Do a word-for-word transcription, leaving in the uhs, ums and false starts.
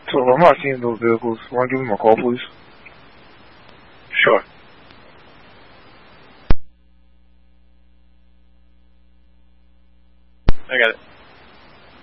So if I'm not seeing those vehicles, want to give them a call, please? Sure. I got it.